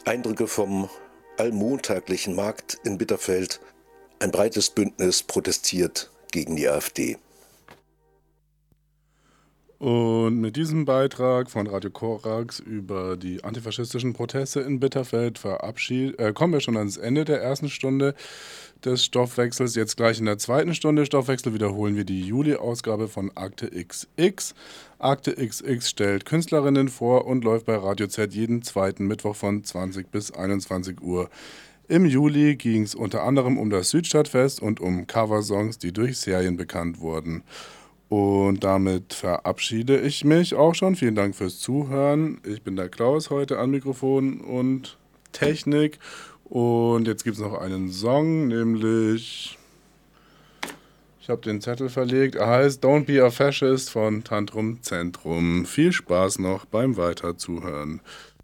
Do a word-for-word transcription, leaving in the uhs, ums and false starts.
Eindrücke vom allmontaglichen Markt in Bitterfeld. Ein breites Bündnis protestiert gegen die AfD. Und mit diesem Beitrag von Radio Korax über die antifaschistischen Proteste in Bitterfeld verabschied äh, kommen wir schon ans Ende der ersten Stunde des Stoffwechsels. Jetzt gleich in der zweiten Stunde Stoffwechsel wiederholen wir die Juli-Ausgabe von Akte X X. Akte X X stellt Künstlerinnen vor und läuft bei Radio Z jeden zweiten Mittwoch von zwanzig bis einundzwanzig Uhr. Im Juli ging es unter anderem um das Südstadtfest und um Coversongs, die durch Serien bekannt wurden. Und damit verabschiede ich mich auch schon. Vielen Dank fürs Zuhören. Ich bin der Klaus heute an Mikrofon und Technik. Und jetzt gibt es noch einen Song, nämlich, ich habe den Zettel verlegt, er heißt Don't Be a Fascist von Tantrum Zentrum. Viel Spaß noch beim Weiterzuhören.